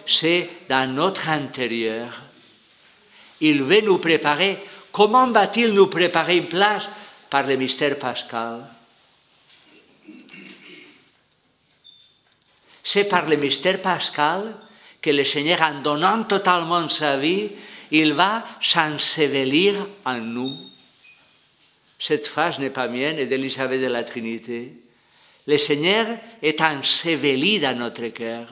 c'est dans notre intérieur. Il veut nous préparer. Comment va-t-il nous préparer une place? Par le mystère pascal. C'est par le mystère pascal que le Seigneur, en donnant totalement sa vie, il va s'ensevelir en nous. Cette phrase n'est pas mienne, elle est d'Élisabeth de la Trinité. Le Seigneur est enseveli dans notre cœur.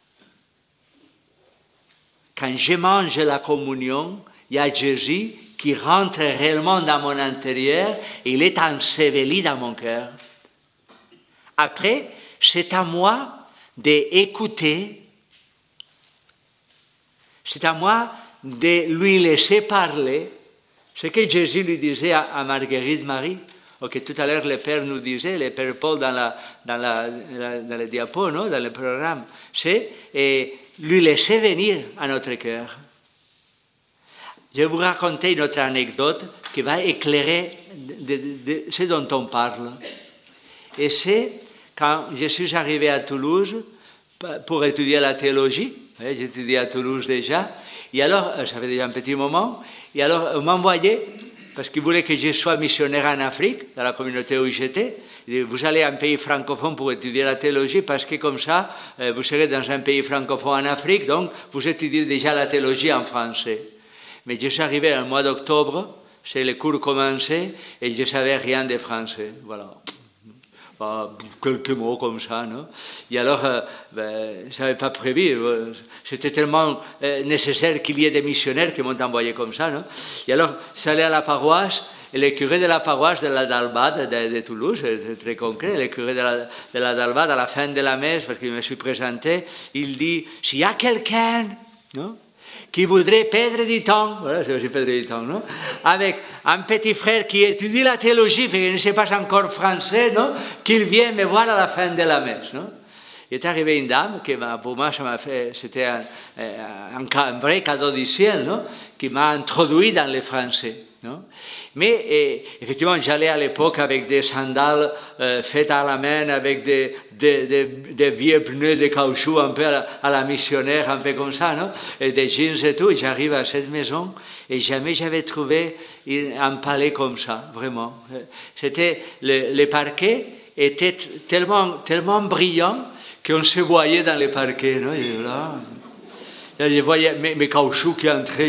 Quand je mange la communion, il y a Jésus qui rentre réellement dans mon intérieur, et il est enseveli dans mon cœur. Après, c'est à moi d'écouter, c'est à moi de lui laisser parler. Ce que Jésus lui disait à Marguerite Marie, ou que tout à l'heure le Père nous disait, le Père Paul dans le diapo, non, dans le programme, c'est lui laisser venir à notre cœur. Je vais vous raconter une autre anecdote qui va éclairer de ce dont on parle. Et c'est quand je suis arrivé à Toulouse pour étudier la théologie. J'étudiais à Toulouse déjà. Et alors, ça fait déjà un petit moment. Et alors, on m'envoyait, parce qu'ils voulaient que je sois missionnaire en Afrique, dans la communauté où j'étais. Vous allez à un pays francophone pour étudier la théologie, parce que comme ça, vous serez dans un pays francophone en Afrique, donc vous étudiez déjà la théologie en français. Mais je suis arrivé au mois d'octobre, les cours commençaient, et je ne savais rien de français. Voilà. Quelques mots comme ça, non? Et alors, je n'avais pas prévu. C'était tellement nécessaire qu'il y ait des missionnaires qui m'ont envoyé comme ça, non? Et alors, j'allais à la paroisse, et le curé de la paroisse de la Dalbade de Toulouse, c'est très concret, le curé de la Dalbade, à la fin de la messe, parce qu'il me suis présenté, il dit, s'il y a quelqu'un, non, qui voudrait perdre du temps, voilà, c'est aussi perdre du temps, non? Avec un petit frère qui étudie la théologie, mais qui ne sait pas encore français, non? Qu'il vienne me voir à la fin de la messe, non? Il est arrivé une dame qui, pour moi, c'était un vrai cadeau du ciel, non? Qui m'a introduit dans le français, non? Mais effectivement, j'allais à l'époque avec des sandales faites à la main, avec des vieux pneus de caoutchouc un peu à la missionnaire, un peu comme ça, non? Et des jeans et tout. J'arrive à cette maison et jamais j'avais trouvé un palais comme ça, vraiment. C'était le parquet était tellement brillant qu'on se voyait dans le parquet, non? Et là, je voyais mes caoutchoucs qui entraient.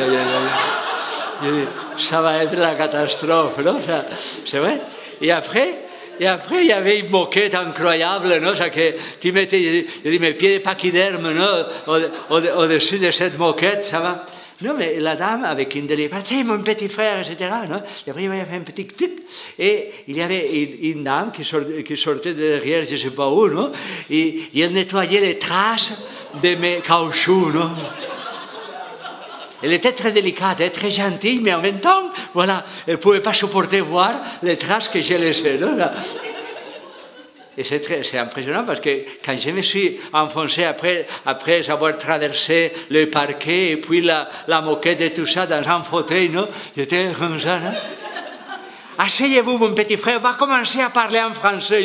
Ça va être la catastrophe, non? C'est vrai. Et après, il y avait une moquette incroyable, non? Ça que tu mettais, je dis, mes pieds de pachyderme, non? Au-dessus de cette moquette, ça va. Non, mais la dame, avec une délicatesse, c'est mon petit frère, etc., non? Et après, il y avait un petit tic, et il y avait une dame qui sortait de derrière, je ne sais pas où, non? Et elle nettoyait les traces de mes caoutchoucs, non? Elle était très délicate, très gentille, mais en même temps, voilà, elle ne pouvait pas supporter voir les traces que j'ai laissées. Non? Et c'est impressionnant parce que quand je me suis enfoncé après avoir traversé le parquet et puis la moquette et tout ça dans un fauteuil, non? J'étais comme ça. Non? Asseyez-vous, mon petit frère, va commencer à parler en français.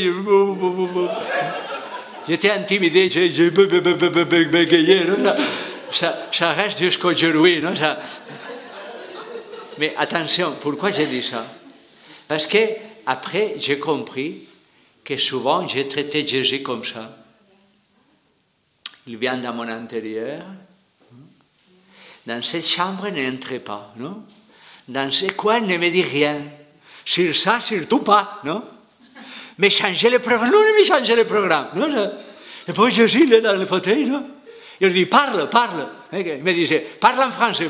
J'étais intimidé, je bégayais. Ça reste jusqu'aujourd'hui, non? Mais attention, pourquoi j'ai dit ça? Parce que après j'ai compris que souvent j'ai traité Jésus comme ça. Il vient dans mon intérieur. Dans cette chambre, n'entrez pas, non? Dans ce coin, ne me dit rien. Sur ça, surtout pas, non? Mais changez le programme. Non, ne me changez le programme. Non? Et puis Jésus, il est dans le fauteuil, non? Il dit, parle. Il me disait, parle en français.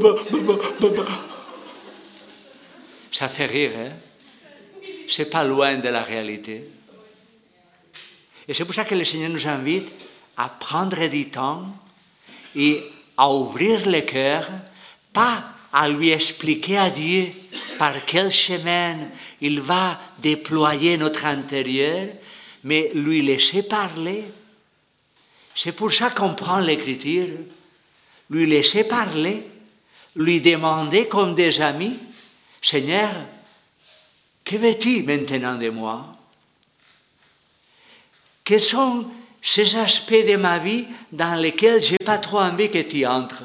Ça fait rire, hein? C'est pas loin de la réalité. Et c'est pour ça que le Seigneur nous invite à prendre du temps et à ouvrir le cœur, pas à lui expliquer à Dieu par quel chemin il va déployer notre intérieur, mais lui laisser parler. C'est pour ça qu'on prend l'Écriture, lui laisser parler, lui demander comme des amis, « Seigneur, que veux-tu maintenant de moi? Quelles sont ces aspects de ma vie dans lesquels je n'ai pas trop envie que tu entres.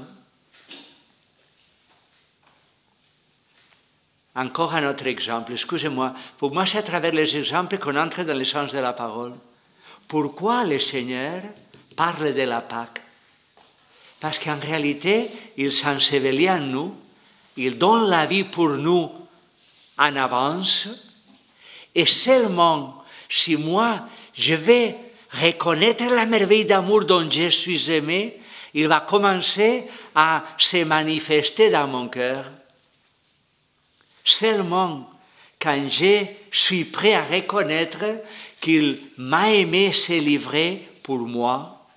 Encore un autre exemple, excusez-moi. Pour moi, c'est à travers les exemples qu'on entre dans le sens de la parole. Pourquoi le Seigneur parle de la Pâque? Parce qu'en réalité, il s'ensevelit en nous, il donne la vie pour nous en avance, et seulement si moi, je vais reconnaître la merveille d'amour dont je suis aimé, il va commencer à se manifester dans mon cœur. Seulement quand je suis prêt à reconnaître qu'il m'a aimé se livrer pour moi.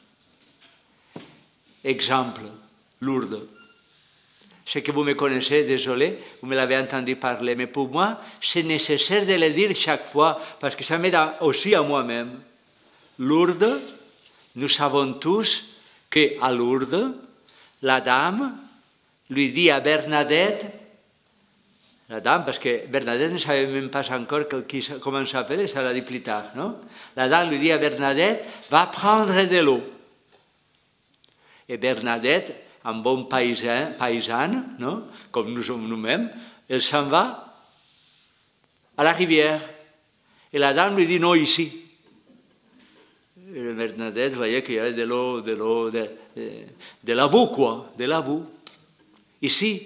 Exemple, Lourdes. Ce que vous me connaissez, désolé, vous me l'avez entendu parler, mais pour moi, c'est nécessaire de le dire chaque fois, parce que ça m'aide aussi à moi-même. Lourdes, nous savons tous qu'à Lourdes, la dame lui dit à Bernadette, la dame, parce que Bernadette ne savait même pas encore comment elle s'appelait, ça l'a dit plus tard, non? La dame lui dit à Bernadette, va prendre de l'eau. Et Bernadette, en bonne paysanne, non? Comme nous sommes nous-mêmes, elle s'en va à la rivière. Et la dame lui dit, non, ici. Et Bernadette voyait qu'il y avait de la boue, quoi, de la boue. Ici.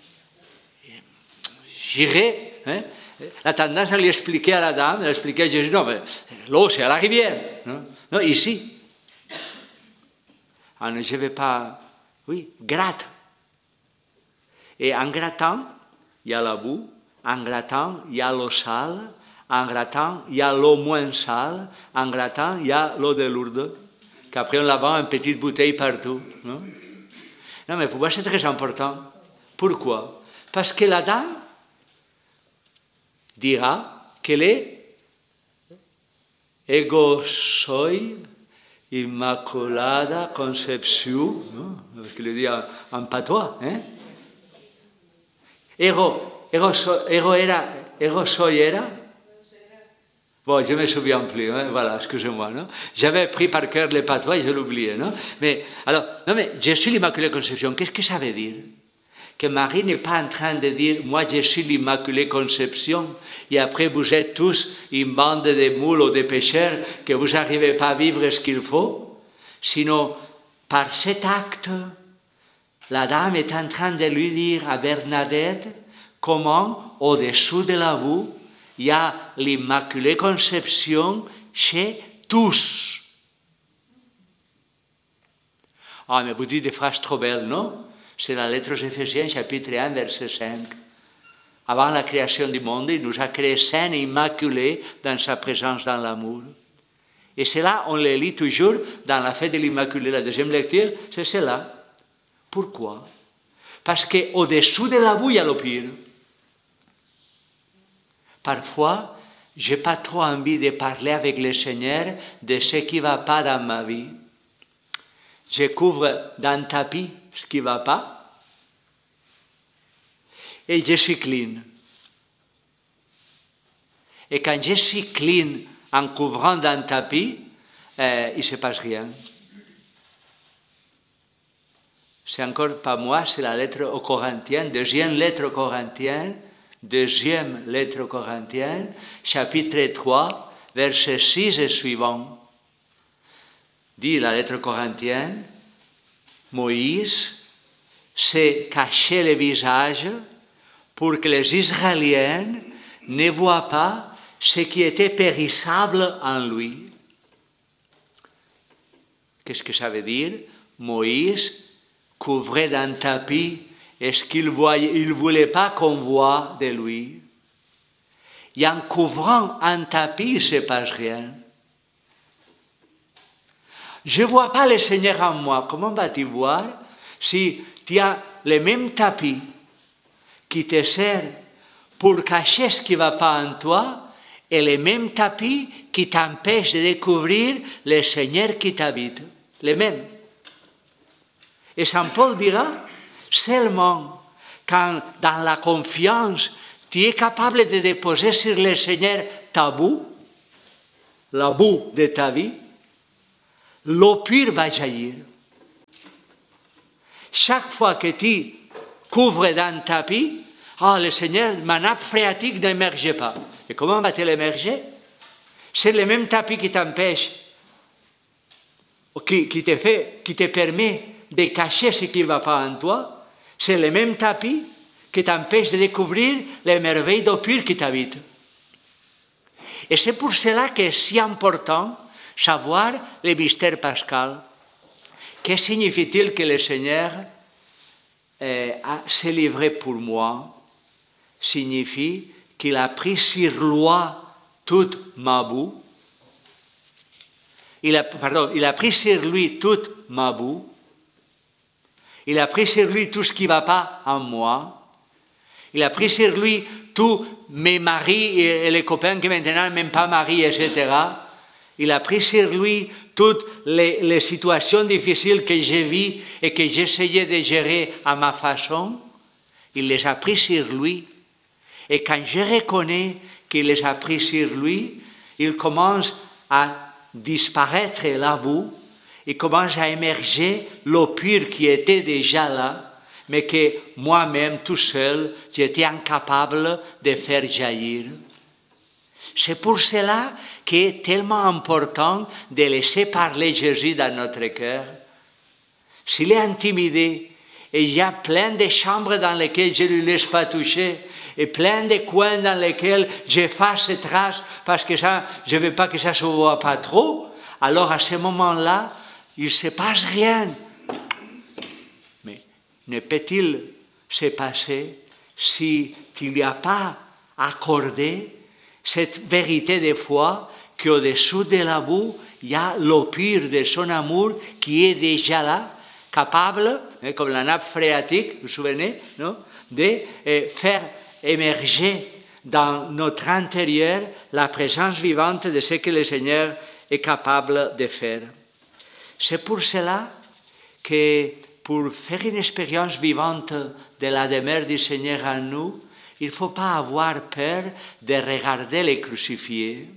J'irai. Hein? La tendance à lui expliquer à la dame, elle expliquait à Jésus, non, mais l'eau, c'est à la rivière. Non, ici. Alors, je ne vais pas... Oui, gratte. Et en grattant, il y a la boue. En grattant, il y a l'eau sale. En grattant, il y a l'eau moins sale. En grattant, il y a l'eau de Lourdes. Qu'après, on la vend en petite bouteille partout. Non, mais pour moi, c'est très important. Pourquoi? Parce que la dame dira qu'elle est ego soy Immaculada Concepción, ¿no? Parce qu'il le dit en patois. Hein? Ego soy era. Bon, je ne me souviens plus, hein? Voilà, excusez-moi. Non? J'avais pris par cœur les patois et je l'oubliais. Non? Mais, alors, non, mais je suis l'Immaculée Conception. Qu'est-ce que ça veut dire? Que Marie n'est pas en train de dire « Moi, je suis l'Immaculée Conception » et après, vous êtes tous une bande de moules ou de pécheurs que vous n'arrivez pas à vivre ce qu'il faut. Sinon, par cet acte, la dame est en train de lui dire à Bernadette comment, au-dessous de la boue, il y a l'Immaculée Conception chez tous. Ah, mais vous dites des phrases trop belles, non? C'est la lettre aux Éphésiens, chapitre 1, verset 5. Avant la création du monde, il nous a créés saints et immaculés dans sa présence dans l'amour. Et cela, on le lit toujours dans la fête de l'Immaculée. La deuxième lecture, c'est cela. Pourquoi? Parce qu'au-dessous de la boue, il y a le pire. Parfois, je n'ai pas trop envie de parler avec le Seigneur de ce qui ne va pas dans ma vie. Je couvre d'un tapis ce qui ne va pas et je suis clean. Et quand je suis clean en couvrant d'un tapis, il ne se passe rien. C'est encore pas moi, c'est la lettre aux Corinthiens, deuxième lettre aux Corinthiens, chapitre 3, verset 6 et suivant. Dit la lettre aux Corinthiens, Moïse s'est caché le visage pour que les Israéliens ne voient pas ce qui était périssable en lui. Qu'est-ce que ça veut dire? Moïse couvrait d'un tapis et ce qu'il voyait, il ne voulait pas qu'on voit de lui. Et en couvrant un tapis, il ne se passe rien. Je ne vois pas le Seigneur en moi. Comment vas-tu voir si tu as le même tapis qui te sert pour cacher ce qui ne va pas en toi et le même tapis qui t'empêche de découvrir le Seigneur qui t'habite? Les mêmes. Et Saint Paul dira, seulement quand dans la confiance tu es capable de déposer sur le Seigneur ta boue, la boue de ta vie, l'eau pure va jaillir. Chaque fois que tu couvres d'un tapis, le Seigneur, ma nappe phréatique n'émerge pas. Et comment va-t-elle émerger? C'est le même tapis qui t'empêche, qui te permet de cacher ce qui ne va pas en toi. C'est le même tapis qui t'empêche de découvrir les merveilles d'eau pure qui t'habitent. Et c'est pour cela que c'est si important savoir le mystère pascal. Que signifie-t-il que le Seigneur s'est livré pour moi? Signifie qu'il a pris sur lui toute ma boue. Il a pris sur lui toute ma boue. Il a pris sur lui tout ce qui ne va pas en moi. Il a pris sur lui tous mes maris et les copains qui maintenant même pas maris, etc. Il a pris sur lui toutes les situations difficiles que j'ai vues et que j'essayais de gérer à ma façon. Il les a pris sur lui. Et quand je reconnais qu'il les a pris sur lui, il commence à disparaître la boue, il commence à émerger l'eau pure qui était déjà là, mais que moi-même, tout seul, j'étais incapable de faire jaillir. C'est pour cela qu'il est tellement important de laisser parler Jésus dans notre cœur. S'il est intimidé, et il y a plein de chambres dans lesquelles je ne lui laisse pas toucher, et plein de coins dans lesquels j'efface ces traces parce que ça, je ne veux pas que ça se voit pas trop, alors à ce moment-là, il ne se passe rien. Mais ne peut-il se passer si tu ne lui as pas accordé cette vérité de foi qu'au-dessous de la boue, il y a l'eau pure de son amour qui est déjà là, capable, comme la nappe phréatique, vous vous souvenez, non, de faire émerger dans notre intérieur la présence vivante de ce que le Seigneur est capable de faire. C'est pour cela que pour faire une expérience vivante de la demeure du Seigneur en nous, il ne faut pas avoir peur de regarder les crucifiés.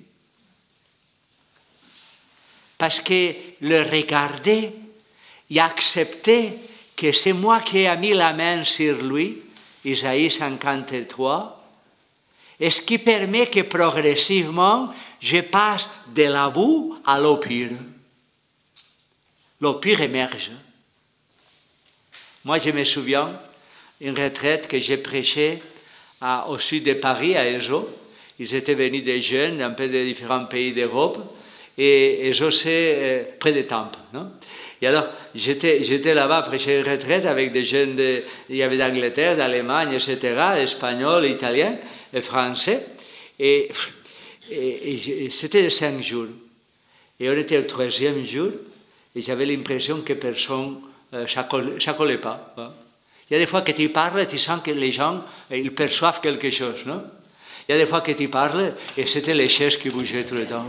Parce que le regarder et accepter que c'est moi qui ai mis la main sur lui, Isaïe 53, est ce qui permet que progressivement je passe de la boue à l'eau pure. L'eau pure émerge. Moi, je me souviens une retraite que j'ai prêchée au sud de Paris, à Ézot. Ils étaient venus des jeunes d'un peu de différents pays d'Europe. Et Ézot, c'est près de Tampes, non? Et alors, j'étais là-bas à prêcher une retraite avec des jeunes, il y avait d'Angleterre, d'Allemagne, etc., espagnols, italiens et français. Et c'était 5 jours. Et on était au 3e jour, et j'avais l'impression que personne, ça collait pas. Hein. Il y a des fois que tu parles, tu sens que les gens, ils perçoivent quelque chose, non? Il y a des fois que tu parles, et c'était les chaises qui bougeaient tout le temps.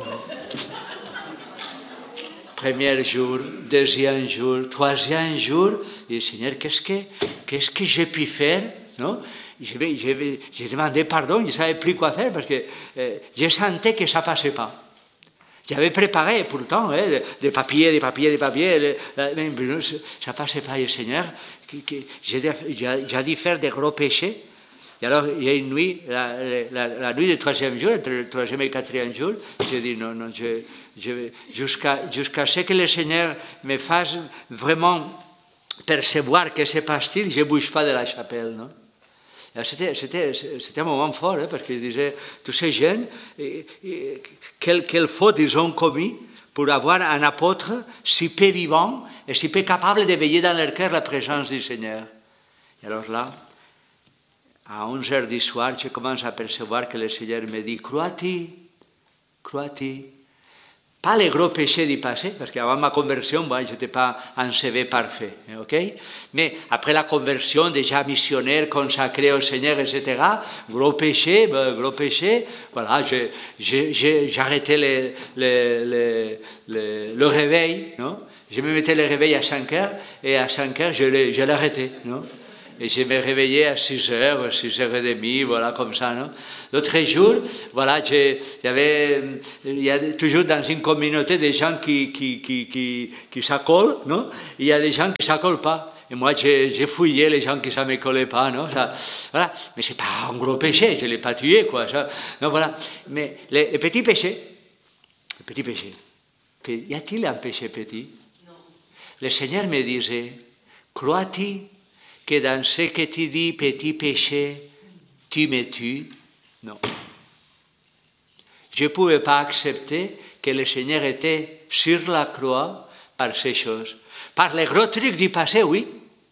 Premier jour, 2e jour, 3e jour, et Seigneur, qu'est-ce que j'ai pu faire, non? J'ai demandé pardon, je ne savais plus quoi faire parce que je sentais que ça ne passait pas. J'avais préparé pourtant des papiers, mais ça ne passait pas. Et Seigneur, j'ai dû faire des gros péchés. Et alors, il y a une nuit, la nuit du 3e jour, entre le 3e et le 4e jour, j'ai dit non, jusqu'à ce que le Seigneur me fasse vraiment percevoir que c'est passe-t-il, je ne bouge pas de la chapelle. Non? C'était un moment fort, parce que je disais, tous ces jeunes, quelle faute ils ont commis pour avoir un apôtre si peu vivant et si peu capable de veiller dans leur cœur la présence du Seigneur. Et alors là, à 11h du soir, je commence à percevoir que le Seigneur me dit, crois-tu. Pas les gros péchés du passé, parce qu'avant ma conversion, je n'étais pas un CV parfait, ok? Mais après la conversion, déjà missionnaire, consacré au Seigneur, etc., gros péché, voilà, j'ai arrêté le réveil, non? Je me mettais le réveil à 5 heures, et à 5 heures, je l'ai arrêté, non? Et je me réveillais à 6h, 6h30, voilà, comme ça, non? L'autre jour, voilà, il y a toujours dans une communauté des gens qui s'accolent, non? Il y a des gens qui ne s'accolent pas. Et moi, j'ai fouillé les gens qui ne me collaient pas, non? Ça, voilà. Mais ce n'est pas un gros péché, je ne l'ai pas tué, quoi. Ça, non, voilà. Mais les petits péchés, y a-t-il un péché petit? Non. Le Seigneur me disait, crois-tu que dans ce que tu dis, petit péché, tu me tues? Non. Je ne pouvais pas accepter que le Seigneur était sur la croix par ces choses. Par les gros trucs du passé, oui.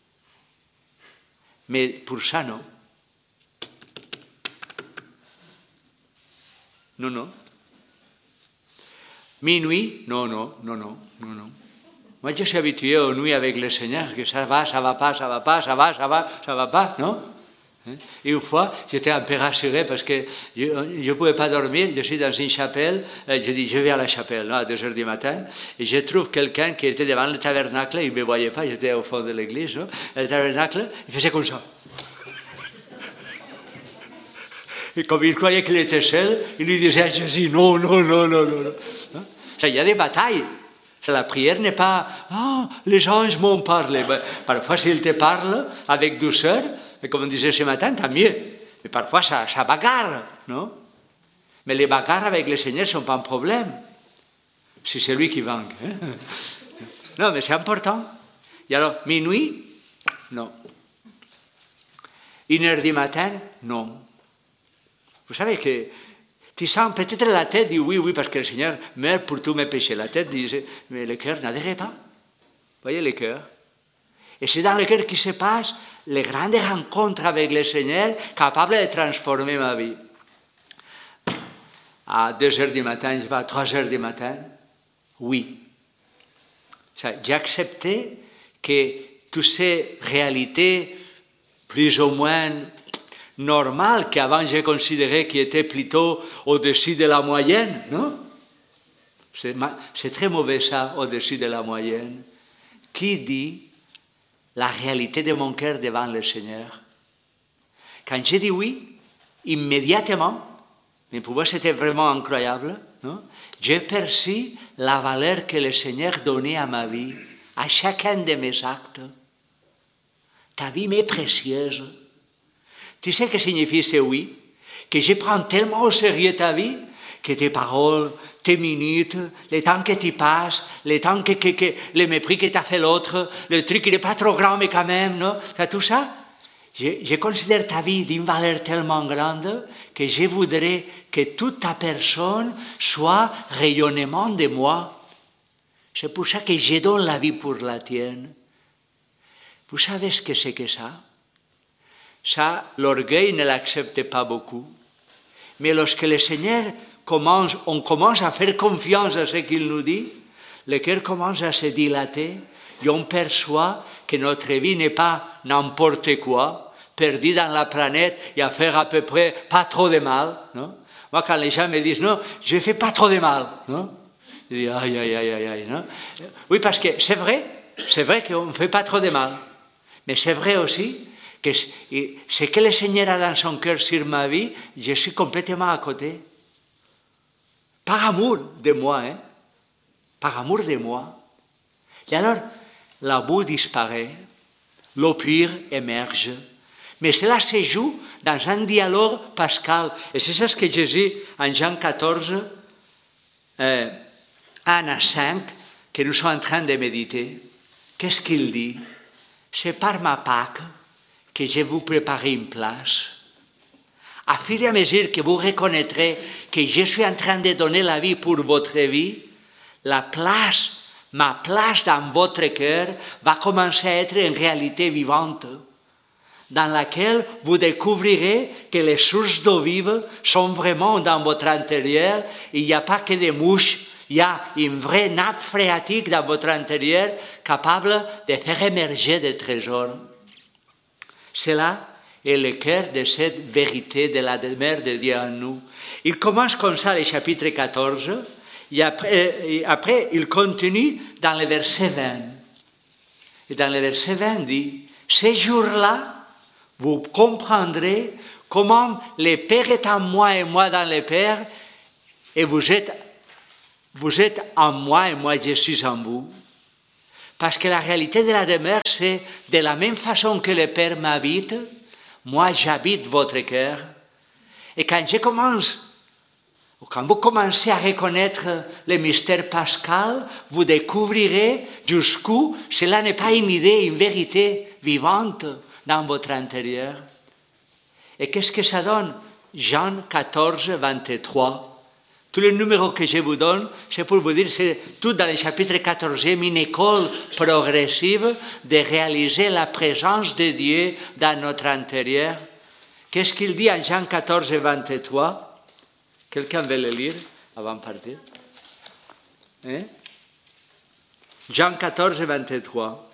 Mais pour ça, non. Non, non. Minuit, non. Moi, je suis habitué aux nuits avec le Seigneur, que ça va pas, non? Et une fois, j'étais un peu rassuré parce que je ne pouvais pas dormir, je suis dans une chapelle, je dis, je vais à la chapelle, non, à 2h du matin, et je trouve quelqu'un qui était devant le tabernacle, il ne me voyait pas, j'étais au fond de l'église, non? Le tabernacle, il faisait comme ça. Et comme il croyait qu'il était seul, il lui disait à Jésus, non. Il y a des batailles. La prière n'est pas « Ah, les anges m'ont parlé ». Parfois, s'ils te parlent avec douceur, et comme on disait ce matin, tant mieux. Mais parfois, ça bagarre, non? Mais les bagarres avec le Seigneur ne sont pas un problème. Si c'est lui qui vainque. Non, mais c'est important. Et alors, minuit? Non. 1h du matin? Non. Vous savez que tu sens peut-être la tête dit oui, parce que le Seigneur meurt pour tous mes péchés. La tête disait, mais le cœur n'adhérait pas. Vous voyez le cœur? Et c'est dans le cœur qui se passe les grandes rencontres avec le Seigneur capables de transformer ma vie. À 2h du matin, je vais à 3h du matin. Oui. J'ai accepté que toutes ces réalités plus ou moins normales qu'avant j'ai considéré qui étaient plutôt au-dessus de la moyenne, non? C'est très mauvais ça, au-dessus de la moyenne. Qui dit la réalité de mon cœur devant le Seigneur? Quand j'ai dit oui, immédiatement, mais pour moi c'était vraiment incroyable, non? J'ai perçu la valeur que le Seigneur donnait à ma vie, à chacun de mes actes. Ta vie m'est précieuse. Tu sais ce que signifie ce oui? Que je prends tellement au sérieux ta vie, que tes paroles, tes minutes, le temps que tu passes, le temps le mépris que t'as fait l'autre, le truc qui n'est pas trop grand mais quand même, non? Tout ça, je considère ta vie d'une valeur tellement grande que je voudrais que toute ta personne soit rayonnement de moi. C'est pour ça que je donne la vie pour la tienne. Vous savez ce que c'est que ça? Ça, l'orgueil ne l'accepte pas beaucoup. Mais lorsque le Seigneur on commence à faire confiance à ce qu'il nous dit, le cœur commence à se dilater et on perçoit que notre vie n'est pas n'importe quoi, perdu dans la planète et à faire à peu près pas trop de mal. Non? Moi, quand les gens me disent non, je ne fais pas trop de mal, non? Je dis aïe, non? Oui, parce que c'est vrai qu'on ne fait pas trop de mal. Mais c'est vrai aussi que ce que le Seigneur a dans son cœur sur ma vie, je suis complètement à côté. Par amour de moi, hein? Par amour de moi. Et alors, la boue disparaît, le pur émerge. Mais cela se joue dans un dialogue pascal. Et c'est ça ce que Jésus, en Jean 14, 1 à 5, que nous sommes en train de méditer. Qu'est-ce qu'il dit? C'est par ma Pâque que je vous prépare une place. À fur et à mesure que vous reconnaîtrez que je suis en train de donner la vie pour votre vie, ma place dans votre cœur va commencer à être une réalité vivante, dans laquelle vous découvrirez que les sources d'eau vive sont vraiment dans votre intérieur. Il n'y a pas que des mouches, il y a une vraie nappe phréatique dans votre intérieur capable de faire émerger des trésors. Cela est le cœur de cette vérité de la demeure de Dieu en nous. Il commence comme ça le chapitre 14, et après il continue dans le verset 20. Et dans le verset 20, il dit, « Ces jours-là, vous comprendrez comment le Père est en moi et moi dans le Père, et vous êtes en moi et moi je suis en vous. Parce que la réalité de la demeure, c'est de la même façon que le Père m'habite, moi j'habite votre cœur. Et quand vous commencez à reconnaître le mystère pascal, vous découvrirez jusqu'où cela n'est pas une idée, une vérité vivante dans votre intérieur. Et qu'est-ce que ça donne? Jean 14, 23. Tous les numéros que je vous donne, c'est pour vous dire, c'est tout dans le chapitre 14e, une école progressive de réaliser la présence de Dieu dans notre intérieur. Qu'est-ce qu'il dit en Jean 14, 23? Quelqu'un veut le lire avant de partir? Jean 14, 23.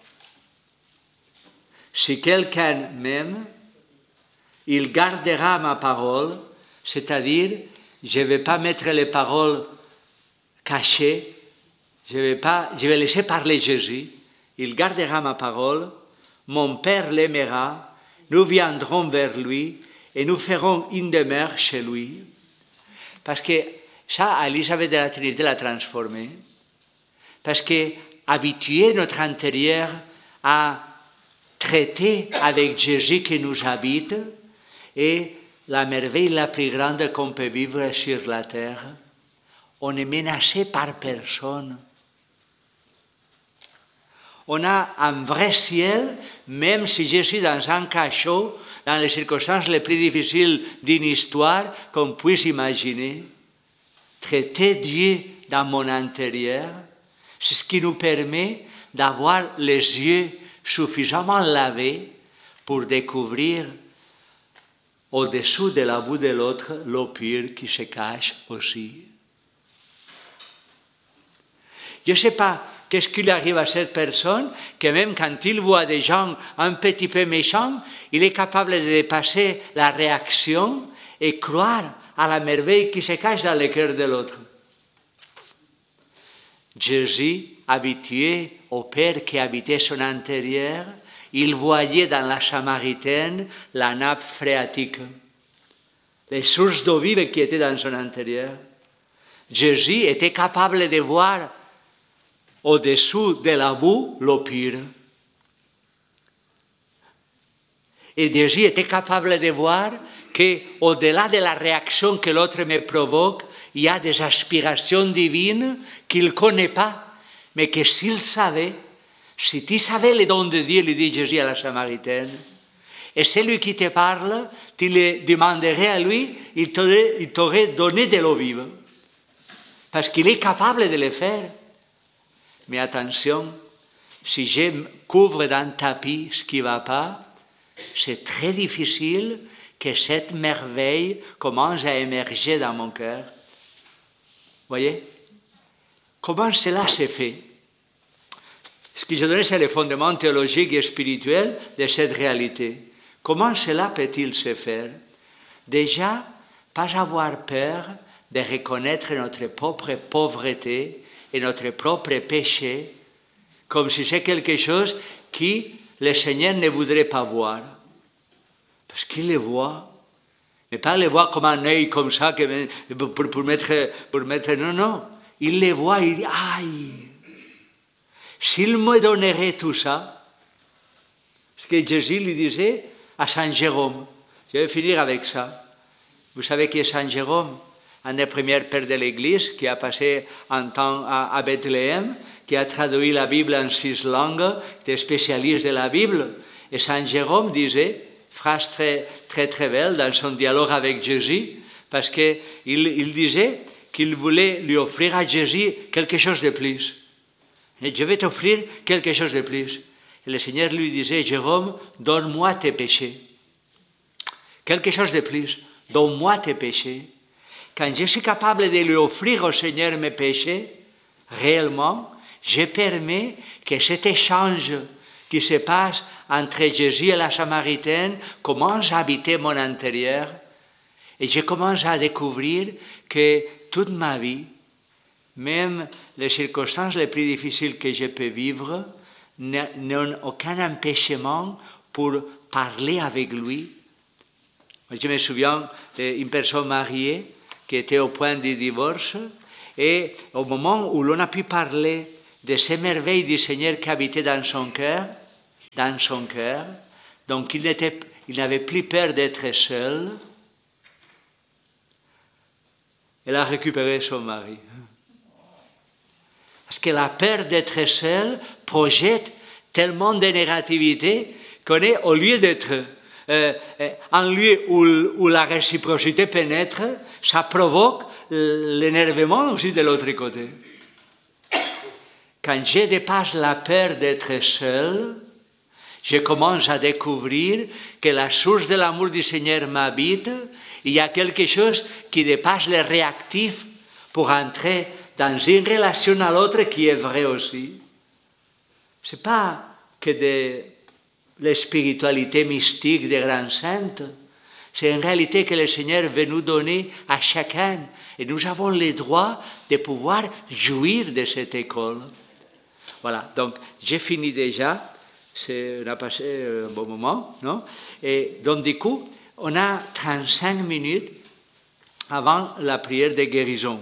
Si quelqu'un m'aime, il gardera ma parole, c'est-à-dire, je ne vais pas mettre les paroles cachées, je vais laisser parler Jésus, il gardera ma parole, mon Père l'aimera, nous viendrons vers lui et nous ferons une demeure chez lui. Parce que ça, Élisabeth de la Trinité l'a transformé. Parce que habituer notre intérieur à traiter avec Jésus qui nous habite est la merveille la plus grande qu'on peut vivre sur la terre. On n'est menacé par personne. On a un vrai ciel, même si je suis dans un cachot, dans les circonstances les plus difficiles d'une histoire qu'on puisse imaginer. Traiter Dieu dans mon intérieur, c'est ce qui nous permet d'avoir les yeux suffisamment lavés pour découvrir au-dessous de la boue de l'autre l'eau pure qui se cache aussi. Je ne sais pas qu'est-ce qu'il arrive à cette personne, que même quand il voit des gens un petit peu méchants, il est capable de dépasser la réaction et croire à la merveille qui se cache dans le cœur de l'autre. Jésus, habitué au Père qui habitait son intérieur, il voyait dans la Samaritaine la nappe phréatique, les sources d'eau vive qui étaient dans son intérieur. Jésus était capable de voir au-dessous de la boue l'eau pure. Et Jésus était capable de voir qu'au-delà de la réaction que l'autre me provoque, il y a des aspirations divines qu'il ne connaît pas, mais que s'il savait, si tu savais les dons de Dieu, lui dit Jésus à la Samaritaine, et celui qui te parle, tu le demanderais à lui, il t'aurait donné de l'eau vive. Parce qu'il est capable de le faire. Mais attention, si je couvre d'un tapis ce qui ne va pas, c'est très difficile que cette merveille commence à émerger dans mon cœur. Voyez? Comment cela s'est fait? Ce que je donne, c'est le fondement théologique et spirituel de cette réalité. Comment cela peut-il se faire? Déjà, pas avoir peur de reconnaître notre propre pauvreté et notre propre péché, comme si c'est quelque chose que le Seigneur ne voudrait pas voir. Parce qu'il le voit. Mais pas le voir comme un œil comme ça, pour mettre... Non. Il le voit, il dit, aïe, s'il me donnerait tout ça, ce que Jésus lui disait à Saint Jérôme. Je vais finir avec ça. Vous savez qui est Saint Jérôme? Un des premiers pères de l'Église qui a passé un temps à Bethléem, qui a traduit la Bible en 6 langues, qui est spécialiste de la Bible. Et Saint Jérôme disait, phrase très belle dans son dialogue avec Jésus, parce qu'il disait qu'il voulait lui offrir à Jésus quelque chose de plus. Et je vais t'offrir quelque chose de plus. Et le Seigneur lui disait, Jérôme, donne-moi tes péchés. Quelque chose de plus, donne-moi tes péchés. Quand je suis capable de lui offrir au Seigneur mes péchés, réellement, je permets que cet échange qui se passe entre Jésus et la Samaritaine commence à habiter mon intérieur. Et je commence à découvrir que toute ma vie, même les circonstances les plus difficiles que je peux vivre, n'ont aucun empêchement pour parler avec lui. Je me souviens d'une personne mariée qui était au point de divorce, et au moment où l'on a pu parler de ces merveilles du Seigneur qui habitaient dans son cœur, donc il n'avait plus peur d'être seul, elle a récupéré son mari. Parce que la peur d'être seul projette tellement de négativité qu'on est, au lieu d'être un lieu où la réciprocité pénètre, ça provoque l'énervement aussi de l'autre côté. Quand je dépasse la peur d'être seul, je commence à découvrir que la source de l'amour du Seigneur m'habite. Il y a quelque chose qui dépasse le réactif pour entrer dans une relation à l'autre qui est vraie aussi. Ce n'est pas que de la spiritualité mystique des grands saints. C'est une réalité que le Seigneur veut nous donner à chacun. Et nous avons le droit de pouvoir jouir de cette école. Voilà, donc j'ai fini déjà. On a passé un bon moment, non? Et donc du coup, on a 35 minutes avant la prière de guérison.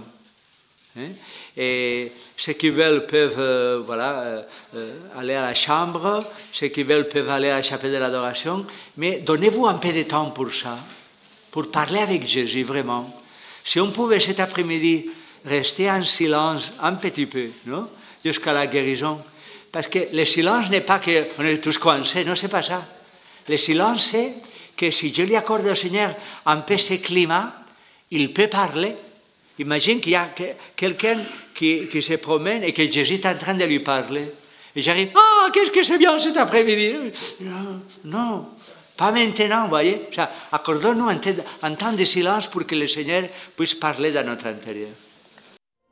Et ceux qui veulent peuvent aller à la chambre, ceux qui veulent peuvent aller à la chapelle de l'adoration, mais donnez-vous un peu de temps pour ça, pour parler avec Jésus vraiment. Si on pouvait cet après-midi rester en silence un petit peu, non? Jusqu'à la guérison. Parce que le silence n'est pas qu'on est tous coincés, non, c'est pas ça. Le silence, c'est que si je lui accorde au Seigneur un peu ce climat, il peut parler. Imagine qu'il y a quelqu'un qui se promène et que Jésus est en train de lui parler. Et j'arrive, ah, qu'est-ce que c'est bien cet après-midi. Non, pas maintenant, vous voyez. Accordons-nous un temps de silence pour que le Seigneur puisse parler dans notre intérieur.